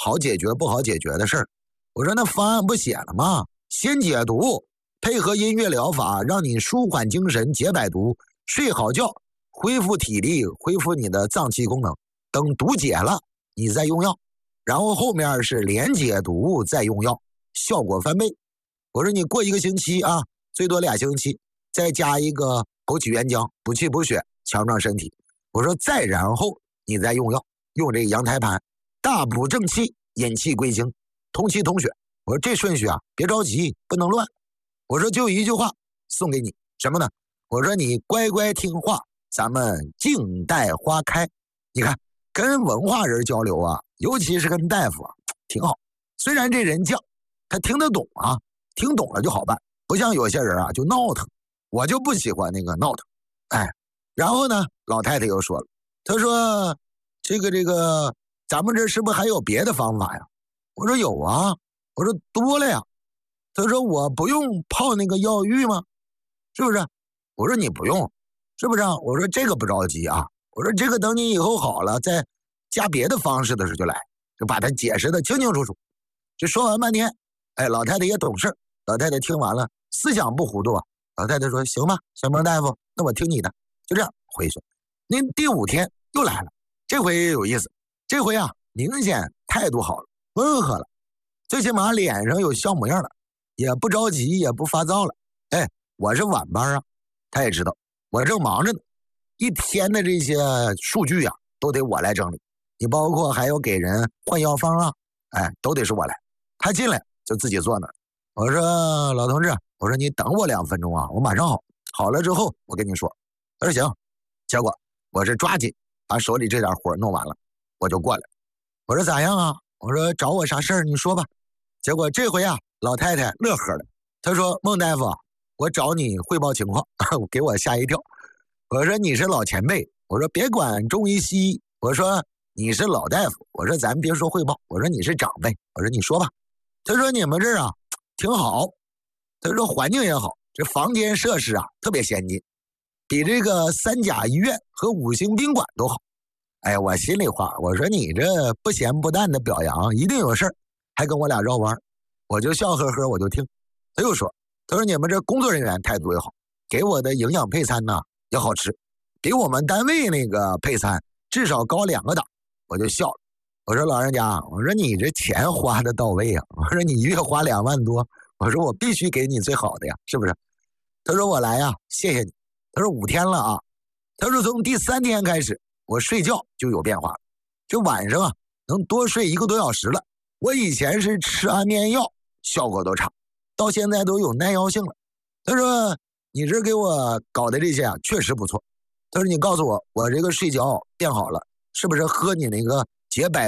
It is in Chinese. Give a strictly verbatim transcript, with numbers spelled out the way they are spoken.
好解决不好解决的事儿。我说那方案不写了吗？先解毒，配合音乐疗法，让你舒缓精神，解百毒，睡好觉，恢复体力，恢复你的脏器功能。等毒解了，你再用药。然后后面是连解毒再用药，效果翻倍。我说你过一个星期啊，最多俩星期，再加一个枸杞原浆，补气补血，强壮身体。我说再然后你再用药，用这个羊胎盘，大补正气，引气归经，通气通血。我说这顺序啊，别着急，不能乱。我说就一句话送给你，什么呢？我说你乖乖听话，咱们静待花开。你看，跟文化人交流啊，尤其是跟大夫啊，挺好。虽然这人犟，他听得懂啊，听懂了就好办，不像有些人啊就闹腾。我就不喜欢那个闹腾。哎，然后呢，老太太又说了，她说这个这个咱们这是不是还有别的方法呀？我说有啊，我说多了呀。她说我不用泡那个药浴吗？是不是？我说你不用，是不是啊？我说这个不着急啊，我说这个等你以后好了再加别的方式的时候就来，就把它解释的清清楚楚。这说完半天，哎，老太太也懂事，老太太听完了思想不糊涂啊。老太太说行吧，小孟大夫，那我听你的。就这样回去。您第五天又来了，这回也有意思，这回啊明显态度好了，温和了，最起码脸上有笑模样了，也不着急，也不发躁了。哎，我是晚班啊，他也知道我正忙着呢，一天的这些数据啊都得我来整理，你包括还有给人换药方啊，哎，都得是我来。他进来就自己坐那儿，我说老同志，我说你等我两分钟啊，我马上好，好了之后我跟你说。他说行。结果我是抓紧把手里这点活弄完了，我就过来。我说咋样啊？我说找我啥事儿你说吧。结果这回啊，老太太乐呵了，她说孟大夫，我找你汇报情况，给我吓一跳。我说你是老前辈，我说别管中医西医，我说你是老大夫，我说咱别说汇报，我说你是长辈，我说你说吧。他说你们这儿啊挺好，他说环境也好，这房间设施啊特别先进，比这个三甲医院和五星宾馆都好。哎，我心里话，我说你这不咸不淡的表扬一定有事儿，还跟我俩绕弯，我就笑呵呵，我就听。他又说，他说你们这工作人员态度也好，给我的营养配餐呢也好吃，比我们单位那个配餐至少高两个档。我就笑了，我说老人家，我说你这钱花的到位啊，我说你月花两万多，我说我必须给你最好的呀，是不是？他说我来呀，谢谢你。他说五天了啊，他说从第三天开始我睡觉就有变化了，这晚上啊能多睡一个多小时了。我以前是吃安眠药效果都差，到现在都有耐药性了。他说你这给我搞的这些啊确实不错。他说你告诉我，我这个睡觉变好了，是不是喝你那个解百